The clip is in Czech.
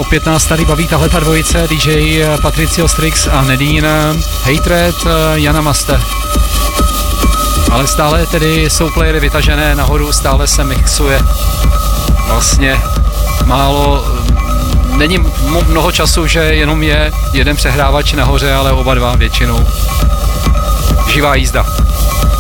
opět nás tady baví tahleta dvojice, DJ Patricio Strix a Nadine Hatred Jana Master. Ale stále tedy jsou playery vytažené nahoru, stále se mixuje. Vlastně málo, není mnoho času, že jenom je jeden přehrávač nahoře, ale oba dva většinou. Živá jízda.